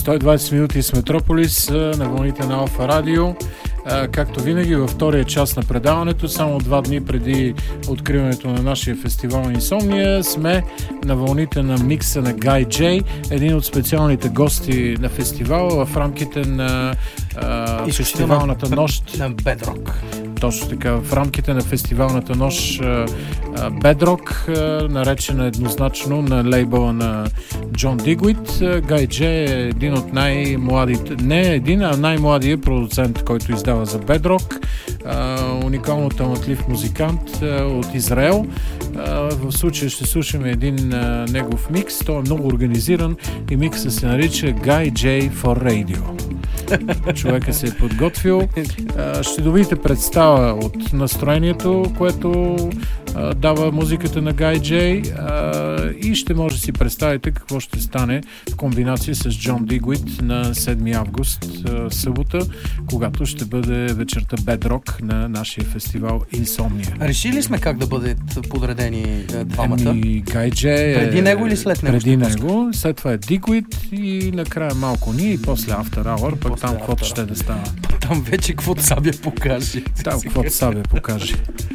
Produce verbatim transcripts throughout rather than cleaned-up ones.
сто и двадесет минути с Метрополис на вълните на Алфа Радио. Както винаги, във втория част на предаването, само два дни преди откриването на нашия фестивал Инсомния, сме на вълните на микса на Guy J, един от специалните гости на фестивала в рамките на а, фестивалната нощ на Bedrock. Точно така, в рамките на фестивалната нощ Bedrock, наречена еднозначно на лейбъла на Джон Дигуит. Guy J е един от най-младите, не един, а най-младият продуцент, който издава за Bedrock. Уникално талантлив музикант от Израел. В случая ще слушаме един негов микс. Той е много организиран и миксът се нарича Guy J for Radio. Човека се е подготвил. Ще добиете представа от настроението, което а, дава музиката на Guy J, а, и ще може да си представите какво ще стане в комбинация с Джон Дигуит на седми август, а, събота, когато ще бъде вечерта Bedrock на нашия фестивал Инсомния. Решили сме как да бъдат подредени двамата? Еми, Guy J е... Преди него или след него? Преди него, след това е Дигуит и накрая малко ние и после After Hour, пък после там каквото ще да става. Там вече каквото Сабя покаже. Там каквото Сабя покаже.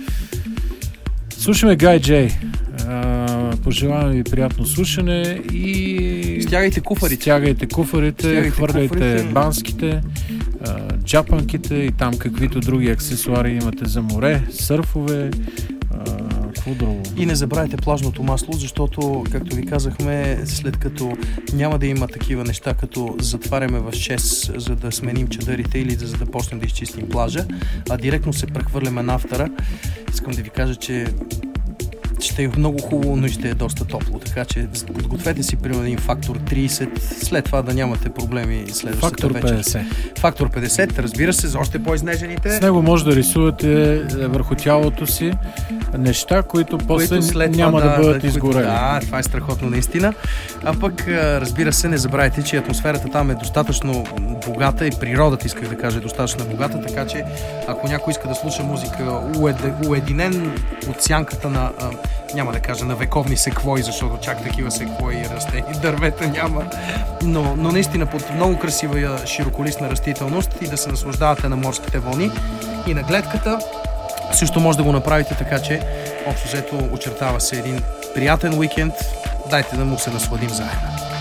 Слушаме Guy J. Пожелавам ви приятно слушане и... Стягайте куфарите. Стягайте куфарите, Стягайте хвърляйте куфарите. банските, а, джапанките и там каквито други аксесуари имате за море, сърфове, какво друго. И не забравяйте плажното масло, защото, както ви казахме, след като няма да има такива неща, като затваряме в шест, за да сменим чадърите или за да почнем да изчистим плажа, а директно се прехвърляме на автора, искам да ви кажа, че ще е много хубаво, но и ще е доста топло. Така че подгответе си примерно един фактор тридесет, след това да нямате проблеми следващата Фактор вечер. петдесет. Фактор петдесет, разбира се, за още по-изнежените. С него може да рисувате върху тялото си неща, които после след няма това, да, да бъдат да, изгорели. Да, това е страхотно наистина. А пък, разбира се, не забравяйте, че атмосферата там е достатъчно богата и природата, исках да кажа, е достатъчно богата, така че ако някой иска да слуша музика уединен от сянката на, а, няма да кажа на вековни секвои, защото чак такива секвои и растени дървета няма, но, но наистина под много красива широколистна растителност и да се наслаждавате на морските вълни и на гледката. Също може да го направите, така че общо взето очертава се един приятен уикенд. Дайте да му се насладим заедно.